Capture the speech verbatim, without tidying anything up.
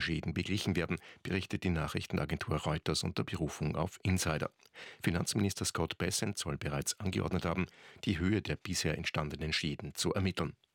Schäden beglichen werden, berichtet die Nachrichtenagentur Reuters unter Berufung auf Insider. Finanzminister Scott Bessent soll bereits angeordnet haben, die Höhe der bisher entstandenen Schäden zu ermitteln.